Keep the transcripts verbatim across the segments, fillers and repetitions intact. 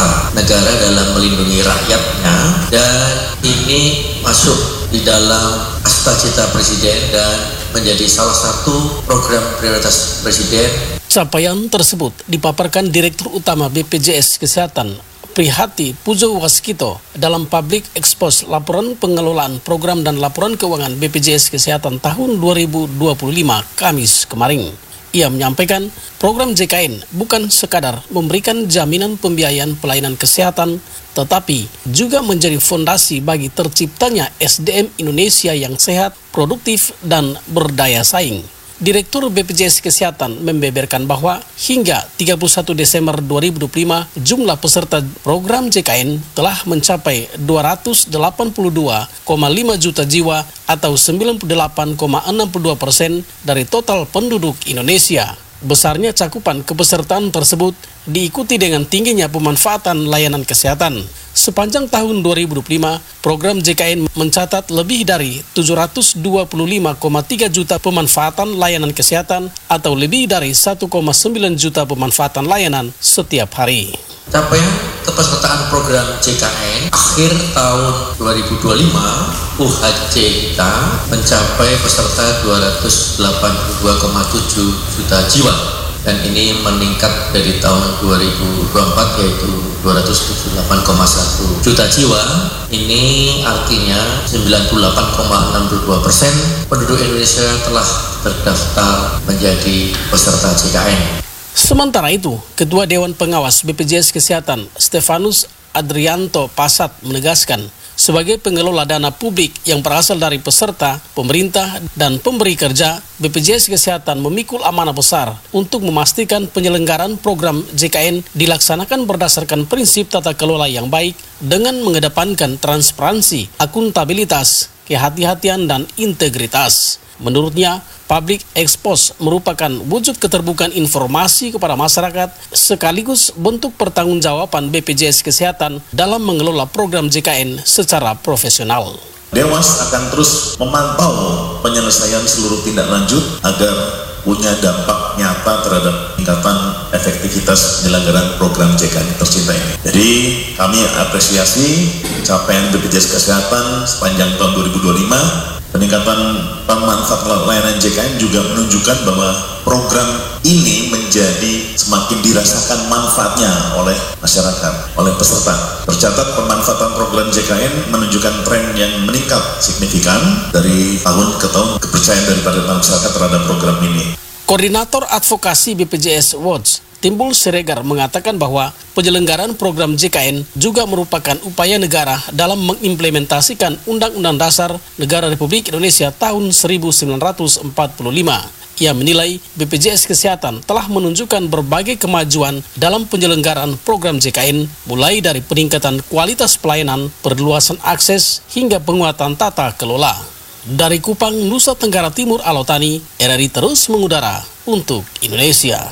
cita negara dalam melindungi rakyatnya, dan ini masuk di dalam cita Presiden dan menjadi salah satu program prioritas Presiden. Capaian tersebut dipaparkan Direktur Utama B P J S Kesehatan Prihati Pujo Waskito dalam Public Expose Laporan Pengelolaan Program dan Laporan Keuangan B P J S Kesehatan tahun dua ribu dua puluh lima Kamis kemarin. Ia menyampaikan program J K N bukan sekadar memberikan jaminan pembiayaan pelayanan kesehatan, tetapi juga menjadi fondasi bagi terciptanya S D M Indonesia yang sehat, produktif, dan berdaya saing. Direktur B P J S Kesehatan membeberkan bahwa hingga tiga puluh satu Desember dua ribu dua puluh lima jumlah peserta program J K N telah mencapai dua ratus delapan puluh dua koma lima juta jiwa atau sembilan puluh delapan koma enam puluh dua persen dari total penduduk Indonesia. Besarnya cakupan kepesertaan tersebut diikuti dengan tingginya pemanfaatan layanan kesehatan. Sepanjang tahun dua ribu dua puluh lima, program J K N mencatat lebih dari tujuh ratus dua puluh lima koma tiga juta pemanfaatan layanan kesehatan atau lebih dari satu koma sembilan juta pemanfaatan layanan setiap hari. Capaian kepesertaan program J K N akhir tahun dua ribu dua puluh lima, U H C kita mencapai peserta dua ratus delapan puluh dua koma tujuh juta jiwa, dan ini meningkat dari tahun dua ribu dua puluh empat yaitu dua ratus tujuh puluh delapan koma satu juta jiwa. Ini artinya sembilan puluh delapan koma enam dua persen penduduk Indonesia telah terdaftar menjadi peserta J K N. Sementara itu, Ketua Dewan Pengawas B P J S Kesehatan Stefanus Adrianto Pasat menegaskan, sebagai pengelola dana publik yang berasal dari peserta, pemerintah, dan pemberi kerja, B P J S Kesehatan memikul amanah besar untuk memastikan penyelenggaraan program J K N dilaksanakan berdasarkan prinsip tata kelola yang baik dengan mengedepankan transparansi, akuntabilitas, kehati-hatian, dan integritas. Menurutnya, public expose merupakan wujud keterbukaan informasi kepada masyarakat sekaligus bentuk pertanggungjawaban B P J S Kesehatan dalam mengelola program J K N secara profesional. Dewas akan terus memantau penyelesaian seluruh tindak lanjut agar punya dampak nyata terhadap peningkatan efektivitas penyelenggaraan program J K N tercinta ini. Jadi kami apresiasi capaian B P J S Kesehatan sepanjang tahun dua ribu dua puluh lima. Peningkatan pemanfaatan layanan J K N juga menunjukkan bahwa program ini menjadi semakin dirasakan manfaatnya oleh masyarakat, oleh peserta. Tercatat pemanfaatan program J K N menunjukkan tren yang meningkat signifikan dari tahun ke tahun, kepercayaan daripada masyarakat terhadap program ini. Koordinator Advokasi B P J S Watch Timbul Siregar mengatakan bahwa penyelenggaraan program J K N juga merupakan upaya negara dalam mengimplementasikan Undang-Undang Dasar Negara Republik Indonesia tahun seribu sembilan ratus empat puluh lima. Ia menilai B P J S Kesehatan telah menunjukkan berbagai kemajuan dalam penyelenggaraan program J K N, mulai dari peningkatan kualitas pelayanan, perluasan akses, hingga penguatan tata kelola. Dari Kupang, Nusa Tenggara Timur, Alotani, R R I terus mengudara untuk Indonesia.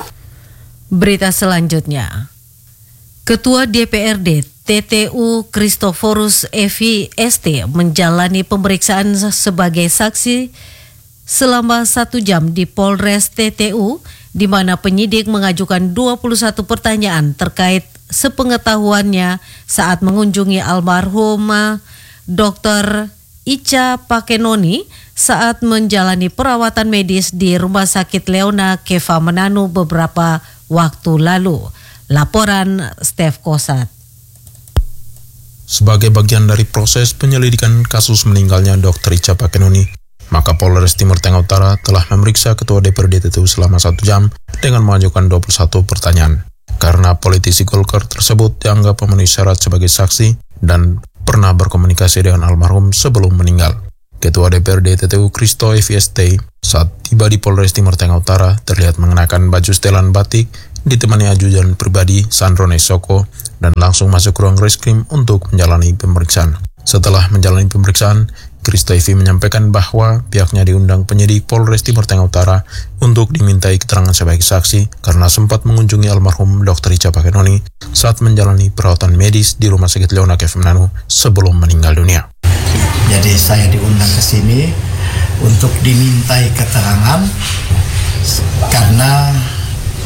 Berita selanjutnya, Ketua D P R D T T U Christoforus Evi S T menjalani pemeriksaan sebagai saksi selama satu jam di Polres T T U, di mana penyidik mengajukan dua puluh satu pertanyaan terkait sepengetahuannya saat mengunjungi almarhum Dokter Ica Pakenoni saat menjalani perawatan medis di Rumah Sakit Leona Keva Manado beberapa waktu lalu. Laporan Stef Kosat. Sebagai bagian dari proses penyelidikan kasus meninggalnya Dokter Ica Pakenoni, maka Polres Timur Tengah Utara telah memeriksa Ketua D P R D T T U selama satu jam dengan mengajukan dua puluh satu pertanyaan. Karena politisi Golkar tersebut dianggap memenuhi syarat sebagai saksi dan pernah berkomunikasi dengan almarhum sebelum meninggal. Ketua D P R D T T U Christo Evi S T saat tiba di Polres Timur Tengah Utara terlihat mengenakan baju setelan batik ditemani ajudan pribadi Sandrone Soko dan langsung masuk ruang reskrim untuk menjalani pemeriksaan. Setelah menjalani pemeriksaan, Christo Evi menyampaikan bahwa pihaknya diundang penyidik Polres Timur Tengah Utara untuk dimintai keterangan sebagai saksi karena sempat mengunjungi almarhum Dokter Ica Pakenoni saat menjalani perawatan medis di Rumah Sakit Leona Keva Manado sebelum meninggal dunia. Jadi saya diundang ke sini untuk dimintai keterangan karena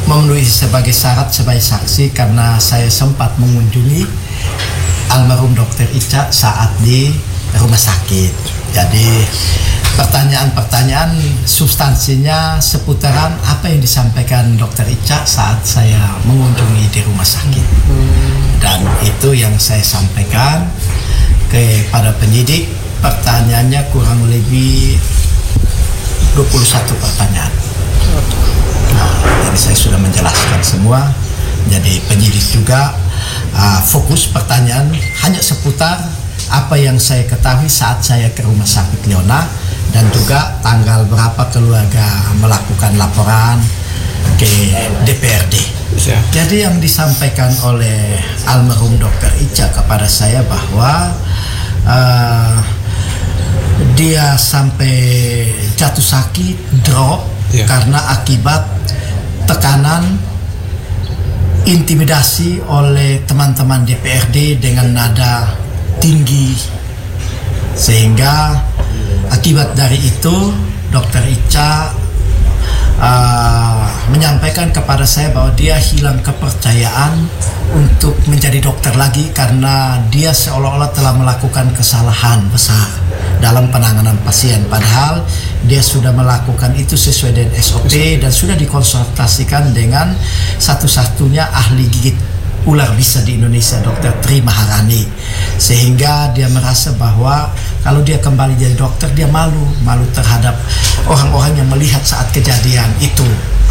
memenuhi sebagai syarat sebagai saksi karena saya sempat mengunjungi almarhum dokter Ica saat di rumah sakit. Jadi pertanyaan-pertanyaan substansinya seputaran apa yang disampaikan dokter Ica saat saya mengunjungi di rumah sakit. Dan itu yang saya sampaikan kepada penyidik. Pertanyaannya kurang lebih dua puluh satu pertanyaan. Nah, jadi saya sudah menjelaskan semua. Jadi penyidik juga uh, fokus pertanyaan hanya seputar apa yang saya ketahui saat saya ke rumah sakit Leona dan juga tanggal berapa keluarga melakukan laporan ke D P R D. Ya. Jadi yang disampaikan oleh almarhum dokter Ica kepada saya bahwa uh, dia sampai jatuh sakit, drop ya, karena akibat tekanan, intimidasi oleh teman-teman D P R D dengan nada tinggi, sehingga akibat dari itu dokter Ica uh, menyampaikan kepada saya bahwa dia hilang kepercayaan untuk menjadi dokter lagi karena dia seolah-olah telah melakukan kesalahan besar dalam penanganan pasien, padahal dia sudah melakukan itu sesuai dengan S O P dan sudah dikonsultasikan dengan satu-satunya ahli gigit ular bisa di Indonesia, dokter Tri Maharani, sehingga dia merasa bahwa kalau dia kembali jadi dokter dia malu, malu terhadap orang-orang yang melihat saat kejadian itu.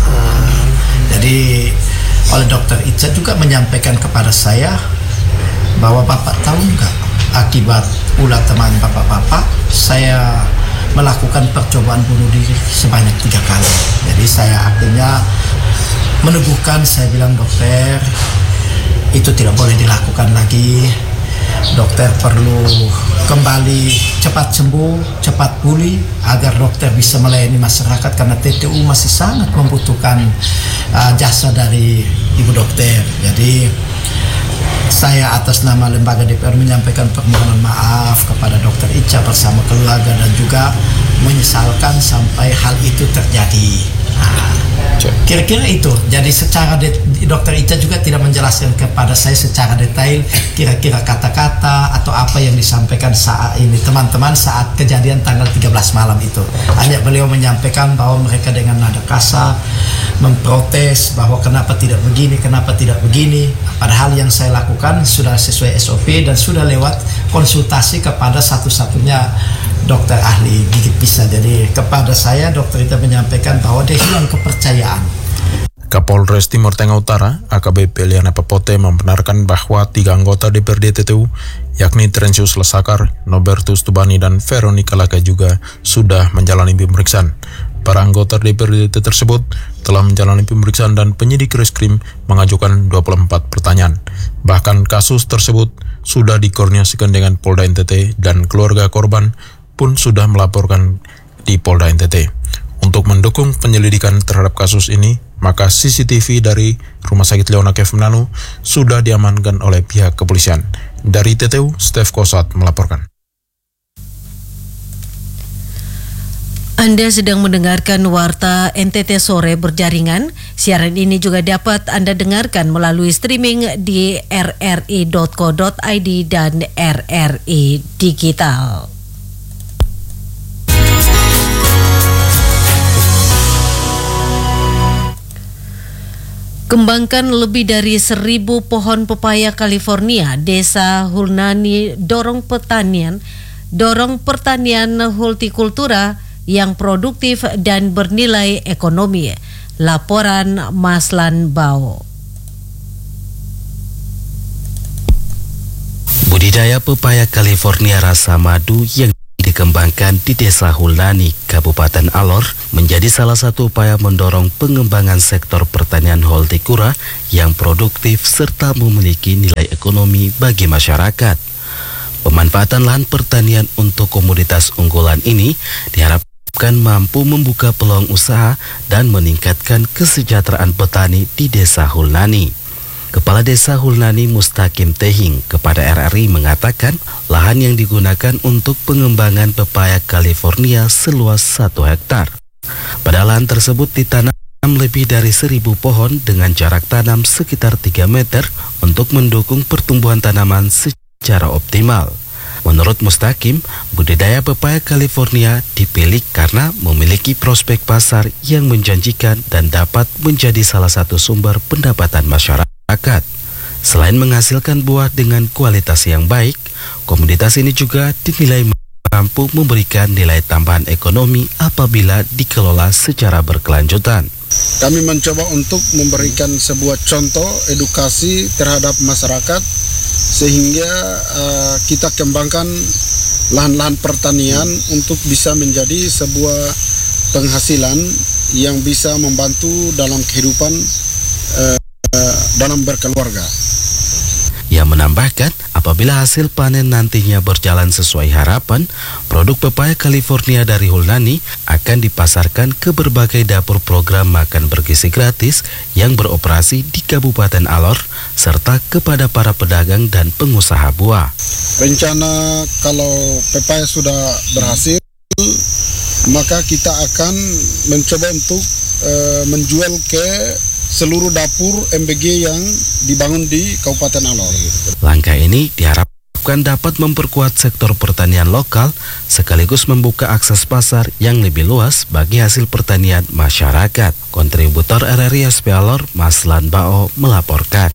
Jadi oleh dokter Ica juga menyampaikan kepada saya bahwa bapak tahu nggak akibat ulah teman bapak-bapak saya melakukan percobaan bunuh diri sebanyak tiga kali. Jadi saya akhirnya meneguhkan, saya bilang dokter itu tidak boleh dilakukan lagi. Dokter perlu kembali cepat sembuh, cepat pulih agar dokter bisa melayani masyarakat karena T T U masih sangat membutuhkan uh, jasa dari ibu dokter. Jadi saya atas nama lembaga D P R menyampaikan permohonan maaf kepada dokter Ica bersama keluarga dan juga menyesalkan sampai hal itu terjadi. Nah, kira-kira itu. Jadi secara dokter Ica juga tidak menjelaskan kepada saya secara detail kira-kira kata-kata atau apa yang disampaikan saat ini teman-teman saat kejadian tanggal tiga belas malam itu. Hanya beliau menyampaikan bahwa mereka dengan nada kasar memprotes bahwa kenapa tidak begini, kenapa tidak begini. Padahal yang saya lakukan sudah sesuai S O P dan sudah lewat konsultasi kepada satu-satunya dokter ahli gigit bisa. Jadi kepada saya dokter Ica menyampaikan bahwa dia hilang kepercayaan. Kapolres Timur Tengah Utara, A K B P Liana Pepote membenarkan bahwa tiga anggota D P R D T T U, yakni Trensius Lesakar, Nobertus Tubani, dan Veronica Laka juga sudah menjalani pemeriksaan. Para anggota D P R D tersebut telah menjalani pemeriksaan dan penyidik Reskrim mengajukan dua puluh empat pertanyaan. Bahkan kasus tersebut sudah dikoordinasikan dengan Polda N T T dan keluarga korban pun sudah melaporkan di Polda N T T. Untuk mendukung penyelidikan terhadap kasus ini, maka C C T V dari Rumah Sakit Leona Kev Manado sudah diamankan oleh pihak kepolisian. Dari T T U, Stef Kosat melaporkan. Anda sedang mendengarkan Warta N T T Sore Berjaringan. Siaran ini juga dapat Anda dengarkan melalui streaming di r r i dot co dot i d dan R R I Digital. Kembangkan lebih dari seribu pohon pepaya California, Desa Hulnani dorong pertanian, dorong pertanian hortikultura yang produktif dan bernilai ekonomi. Laporan Maslan Bao. Budidaya pepaya California rasa madu yang dikembangkan di Desa Hulnani, Kabupaten Alor, menjadi salah satu upaya mendorong pengembangan sektor pertanian hortikultura yang produktif serta memiliki nilai ekonomi bagi masyarakat. Pemanfaatan lahan pertanian untuk komoditas unggulan ini diharapkan mampu membuka peluang usaha dan meningkatkan kesejahteraan petani di Desa Hulnani. Kepala Desa Hulnani Mustaqim Tehing kepada R R I mengatakan lahan yang digunakan untuk pengembangan pepaya California seluas satu hektar. Pada lahan tersebut ditanam lebih dari seribu pohon dengan jarak tanam sekitar tiga meter untuk mendukung pertumbuhan tanaman secara optimal. Menurut Mustaqim, budidaya pepaya California dipilih karena memiliki prospek pasar yang menjanjikan dan dapat menjadi salah satu sumber pendapatan masyarakat. Selain menghasilkan buah dengan kualitas yang baik, komoditas ini juga dinilai mampu memberikan nilai tambahan ekonomi apabila dikelola secara berkelanjutan. Kami mencoba untuk memberikan sebuah contoh edukasi terhadap masyarakat sehingga uh, kita kembangkan lahan-lahan pertanian untuk bisa menjadi sebuah penghasilan yang bisa membantu dalam kehidupan uh, uh, dalam berkeluarga. Ia menambahkan, apabila hasil panen nantinya berjalan sesuai harapan, produk pepaya California dari Hulnani akan dipasarkan ke berbagai dapur program makan bergizi gratis yang beroperasi di Kabupaten Alor, serta kepada para pedagang dan pengusaha buah. Rencana kalau pepaya sudah berhasil, maka kita akan mencoba untuk uh, menjual ke seluruh dapur M B G yang dibangun di Kabupaten Alor. Langkah ini diharapkan dapat memperkuat sektor pertanian lokal sekaligus membuka akses pasar yang lebih luas bagi hasil pertanian masyarakat. Kontributor R R I S P Alor, Maslan Bao melaporkan.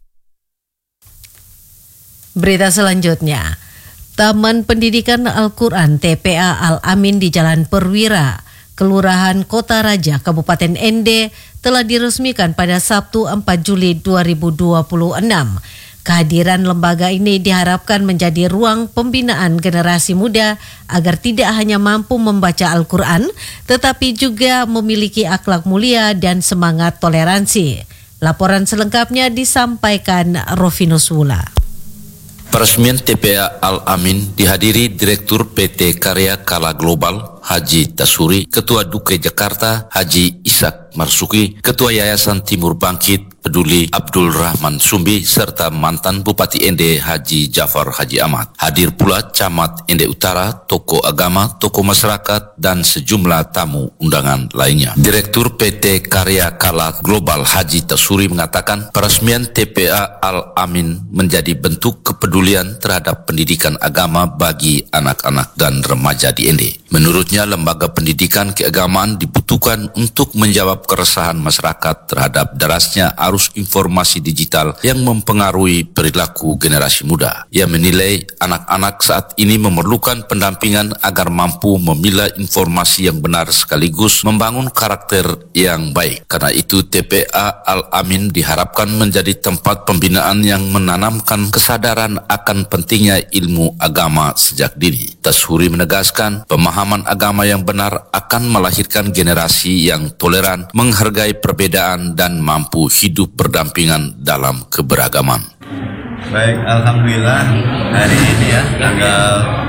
Berita selanjutnya, Taman Pendidikan Al-Quran T P A Al-Amin di Jalan Perwira, Kelurahan Kota Raja, Kabupaten Ende telah diresmikan pada Sabtu empat Juli dua ribu dua puluh enam. Kehadiran lembaga ini diharapkan menjadi ruang pembinaan generasi muda agar tidak hanya mampu membaca Al-Quran, tetapi juga memiliki akhlak mulia dan semangat toleransi. Laporan selengkapnya disampaikan Rofinus Wula. Peresmian T P A Al-Amin dihadiri Direktur P T Karya Kala Global Haji Tasuri, Ketua Duke Jakarta Haji Ishak Marsuki, Ketua Yayasan Timur Bangkit Peduli Abdul Rahman Sumbi, serta mantan Bupati Ende Haji Jafar Haji Ahmad. Hadir pula Camat Ende Utara, tokoh agama, tokoh masyarakat, dan sejumlah tamu undangan lainnya. Direktur P T Karya Kala Global Haji Tasuri mengatakan peresmian T P A Al-Amin menjadi bentuk kepedulian terhadap pendidikan agama bagi anak-anak dan remaja di Ende. Menurutnya, lembaga pendidikan keagamaan dibutuhkan untuk menjawab keresahan masyarakat terhadap derasnya arus informasi digital yang mempengaruhi perilaku generasi muda. Ia menilai anak-anak saat ini memerlukan pendampingan agar mampu memilah informasi yang benar sekaligus membangun karakter yang baik. Karena itu, T P A Al-Amin diharapkan menjadi tempat pembinaan yang menanamkan kesadaran akan pentingnya ilmu agama sejak dini. Tasuri menegaskan pemahaman agama yang benar akan melahirkan generasi yang toleran, menghargai perbedaan, dan mampu hidup berdampingan dalam keberagaman. Baik, Alhamdulillah hari ini ya, tanggal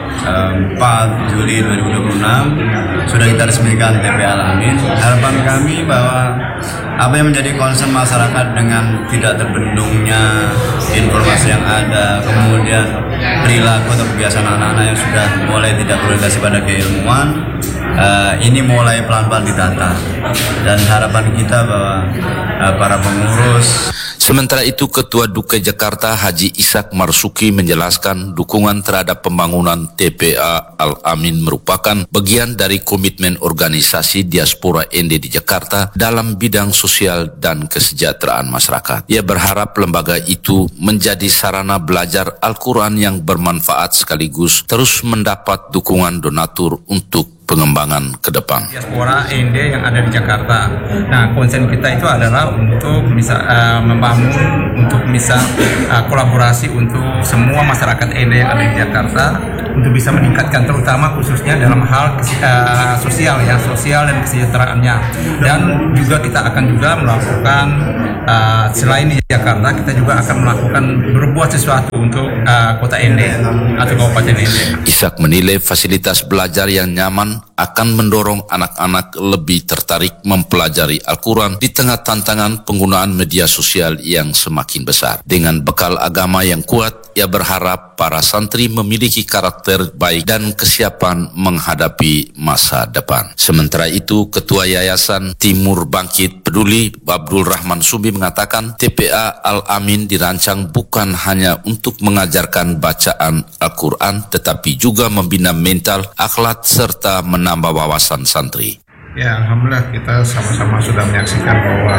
empat Juli dua ribu dua puluh enam sudah kita resmikan T P A Al-Amin. Harapan kami bahwa apa yang menjadi concern masyarakat dengan tidak terbendungnya informasi yang ada, kemudian perilaku atau kebiasaan anak-anak yang sudah mulai tidak berorientasi pada keilmuan, uh, ini mulai pelan-pelan ditata. Dan harapan kita bahwa uh, para pengurus. Sementara itu, Ketua Duke Jakarta Haji Ishak Marsuki menjelaskan dukungan terhadap pembangunan T P A Al-Amin merupakan bagian dari komitmen organisasi diaspora Ende di Jakarta dalam bidang sosial dan kesejahteraan masyarakat. Ia berharap lembaga itu menjadi sarana belajar Al-Quran yang bermanfaat sekaligus terus mendapat dukungan donatur untuk pengembangan ke depan. Diaspora Ende yang ada di Jakarta. Nah, konsen kita itu adalah untuk bisa uh, membangun, untuk bisa uh, kolaborasi untuk semua masyarakat Ende yang ada di Jakarta untuk bisa meningkatkan, terutama khususnya dalam hal uh, sosial ya, sosial dan kesejahteraannya. Dan juga kita akan juga melakukan uh, selain di Jakarta, kita juga akan melakukan berbuat sesuatu untuk uh, kota Ende atau Kabupaten Ende. Ishak menilai fasilitas belajar yang nyaman akan mendorong anak-anak lebih tertarik mempelajari Al-Quran di tengah tantangan penggunaan media sosial yang semakin besar. Dengan bekal agama yang kuat, ia berharap para santri memiliki karakter baik dan kesiapan menghadapi masa depan. Sementara itu, Ketua Yayasan Timur Bangkit Peduli Abdul Rahman Sumbi mengatakan T P A Al-Amin dirancang bukan hanya untuk mengajarkan bacaan Al-Quran, tetapi juga membina mental, akhlak, serta menambah wawasan santri. Ya, alhamdulillah kita sama-sama sudah menyaksikan bahwa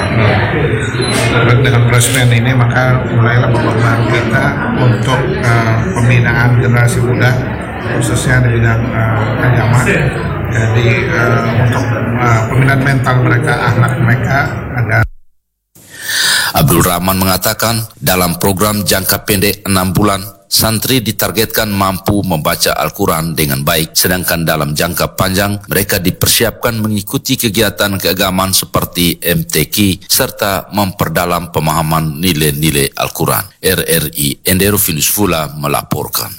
uh, dengan peresmian ini maka mulailah pembangunan kita untuk uh, pembinaan generasi muda, khususnya di bidang uh, agama. Jadi uh, untuk uh, pembinaan mental mereka, akhlak mereka agar. Abdul Rahman mengatakan dalam program jangka pendek enam bulan, santri ditargetkan mampu membaca Al-Quran dengan baik, sedangkan dalam jangka panjang mereka dipersiapkan mengikuti kegiatan keagamaan seperti M T Q serta memperdalam pemahaman nilai-nilai Al-Quran. R R I Endero Finus Fula melaporkan.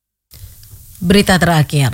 Berita terakhir.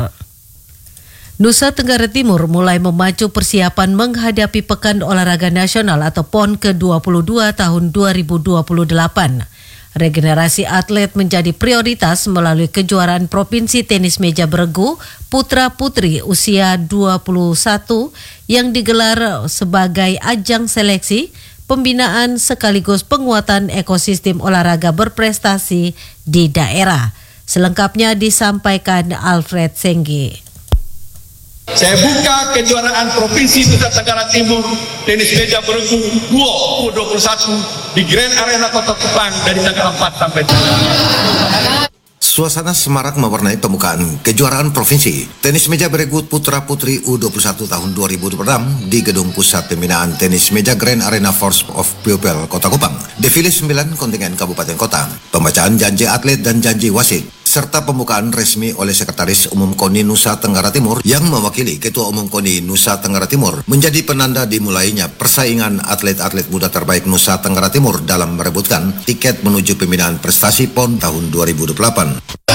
Nusa Tenggara Timur mulai memacu persiapan menghadapi Pekan Olahraga Nasional atau P O N ke dua puluh dua tahun dua ribu dua puluh delapan. Regenerasi atlet menjadi prioritas melalui kejuaraan Provinsi Tenis Meja Beregu Putra-Putri usia dua puluh satu yang digelar sebagai ajang seleksi, pembinaan sekaligus penguatan ekosistem olahraga berprestasi di daerah. Selengkapnya disampaikan Alfred Senggi. Saya buka kejuaraan Provinsi Nusa Tenggara Timur Tenis Meja Beregu dua ribu dua puluh satu di Grand Arena Kota Kupang dari tanggal empat sampai tanggal. Suasana semarak mewarnai pembukaan kejuaraan provinsi Tenis Meja Beregu Putra Putri U dua puluh satu tahun dua ribu dua puluh enam di Gedung Pusat Pembinaan Tenis Meja Grand Arena Force of Pupil Kota Kupang. Defile sembilan kontingen kabupaten kota, pembacaan janji atlet dan janji wasit, serta pembukaan resmi oleh Sekretaris Umum KONI Nusa Tenggara Timur yang mewakili Ketua Umum KONI Nusa Tenggara Timur menjadi penanda dimulainya persaingan atlet-atlet muda terbaik Nusa Tenggara Timur dalam merebutkan tiket menuju pembinaan prestasi P O N tahun dua ribu dua puluh delapan.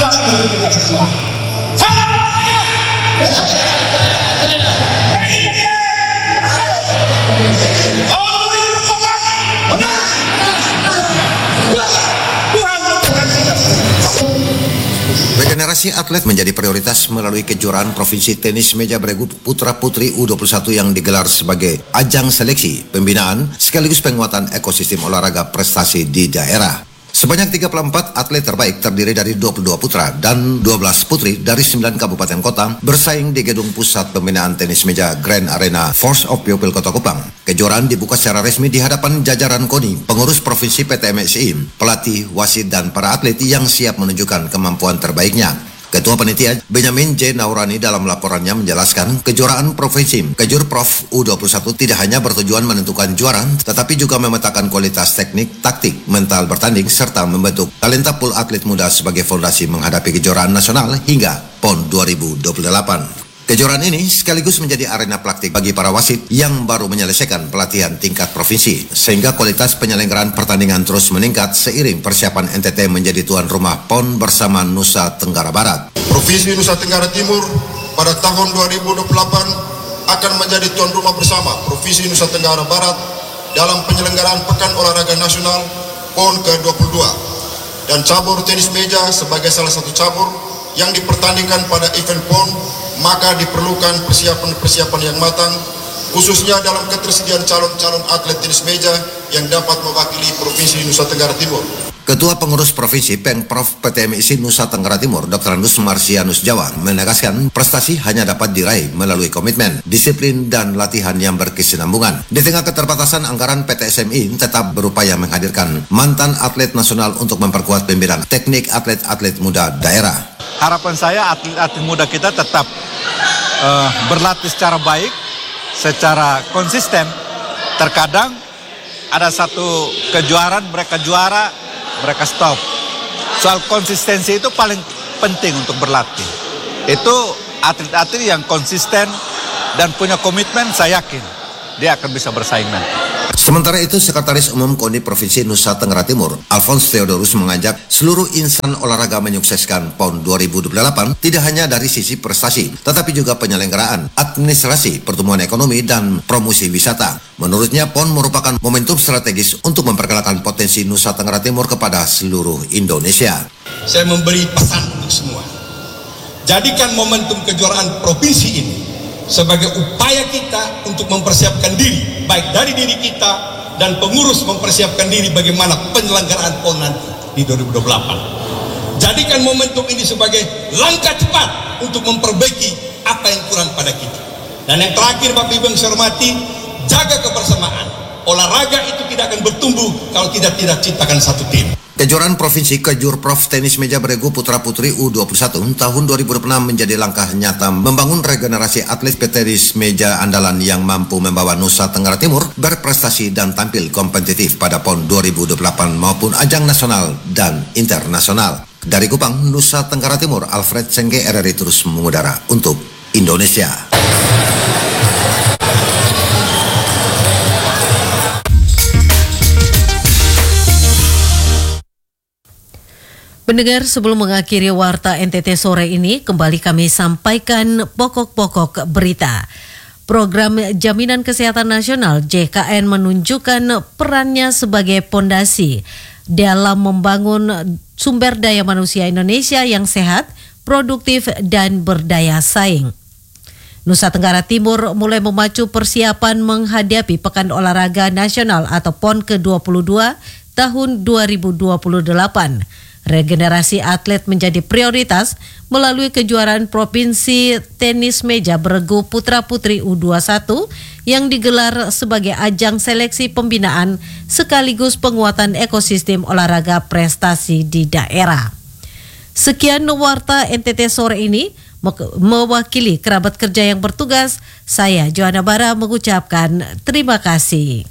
Regenerasi atlet menjadi prioritas melalui kejuaraan Provinsi Tenis Meja Beregu Putra Putri U dua puluh satu yang digelar sebagai ajang seleksi, pembinaan, sekaligus penguatan ekosistem olahraga prestasi di daerah. Sebanyak tiga puluh empat atlet terbaik terdiri dari dua puluh dua putra dan dua belas putri dari sembilan kabupaten kota bersaing di Gedung Pusat Pembinaan Tenis Meja Grand Arena Force of Pupil Kota Kupang. Kejuaraan dibuka secara resmi di hadapan jajaran KONI, pengurus provinsi P T M S I, pelatih, wasit, dan para atlet yang siap menunjukkan kemampuan terbaiknya. Ketua Panitia Benyamin J. Naurani dalam laporannya menjelaskan kejuaraan provinsi Kejurprov U dua puluh satu tidak hanya bertujuan menentukan juara, tetapi juga memetakan kualitas teknik, taktik, mental bertanding, serta membentuk talenta pool atlet muda sebagai fondasi menghadapi kejuaraan nasional hingga P O N dua ribu dua puluh delapan. Kejuaraan ini sekaligus menjadi arena praktik bagi para wasit yang baru menyelesaikan pelatihan tingkat provinsi, sehingga kualitas penyelenggaraan pertandingan terus meningkat seiring persiapan N T T menjadi tuan rumah P O N bersama Nusa Tenggara Barat. Provinsi Nusa Tenggara Timur pada tahun dua ribu dua puluh delapan akan menjadi tuan rumah bersama Provinsi Nusa Tenggara Barat dalam penyelenggaraan Pekan Olahraga Nasional P O N ke dua puluh dua dan cabur tenis meja sebagai salah satu cabur yang dipertandingkan pada event P O N, maka diperlukan persiapan-persiapan yang matang, khususnya dalam ketersediaan calon-calon atlet tenis meja yang dapat mewakili Provinsi Nusa Tenggara Timur. Ketua Pengurus Provinsi Pengprov P T M I S I Nusa Tenggara Timur, Doktor Andus Marsianus Jawa, menegaskan prestasi hanya dapat diraih melalui komitmen, disiplin, dan latihan yang berkesinambungan. Di tengah keterbatasan anggaran P T S M I tetap berupaya menghadirkan mantan atlet nasional untuk memperkuat pembinaan teknik atlet-atlet muda daerah. Harapan saya atlet-atlet muda kita tetap uh, berlatih secara baik, secara konsisten. Terkadang ada satu kejuaraan mereka juara, mereka stop. Soal konsistensi itu paling penting untuk berlatih. Itu atlet-atlet yang konsisten dan punya komitmen, saya yakin dia akan bisa bersaing nanti. Sementara itu, Sekretaris Umum KONI Provinsi Nusa Tenggara Timur, Alphonse Theodorus, mengajak seluruh insan olahraga menyukseskan P O N dua ribu dua puluh delapan tidak hanya dari sisi prestasi, tetapi juga penyelenggaraan, administrasi, pertumbuhan ekonomi, dan promosi wisata. Menurutnya, P O N merupakan momentum strategis untuk memperkenalkan potensi Nusa Tenggara Timur kepada seluruh Indonesia. saya memberi pesan untuk semua. Jadikan momentum kejuaraan provinsi ini sebagai upaya kita untuk mempersiapkan diri, baik dari diri kita dan pengurus mempersiapkan diri bagaimana penyelenggaraan P O N nanti di dua ribu dua puluh delapan. Jadikan momentum ini sebagai langkah cepat untuk memperbaiki apa yang kurang pada kita. Dan yang terakhir, Bapak Ibu yang saya hormati, jaga kebersamaan. Olahraga itu tidak akan bertumbuh kalau tidak tidak ciptakan satu tim. Kejuaraan Provinsi Kejurprov Tenis Meja Beregu Putra Putri U dua puluh satu tahun dua ribu dua puluh enam menjadi langkah nyata membangun regenerasi atlet petenis meja andalan yang mampu membawa Nusa Tenggara Timur berprestasi dan tampil kompetitif pada P O N dua ribu dua puluh delapan maupun ajang nasional dan internasional. Dari Kupang, Nusa Tenggara Timur, Alfred Sengge, R R I terus mengudara untuk Indonesia. Pendengar, sebelum mengakhiri Warta N T T sore ini, kembali kami sampaikan pokok-pokok berita. Program Jaminan Kesehatan Nasional J K N menunjukkan perannya sebagai pondasi dalam membangun sumber daya manusia Indonesia yang sehat, produktif, dan berdaya saing. Nusa Tenggara Timur mulai memacu persiapan menghadapi Pekan Olahraga Nasional atau P O N ke dua puluh dua tahun dua ribu dua puluh delapan. Regenerasi atlet menjadi prioritas melalui kejuaraan Provinsi Tenis Meja Beregu Putra Putri U dua puluh satu yang digelar sebagai ajang seleksi pembinaan sekaligus penguatan ekosistem olahraga prestasi di daerah. Sekian Warta N T T sore ini, mewakili kerabat kerja yang bertugas, saya Johanna Bara mengucapkan terima kasih.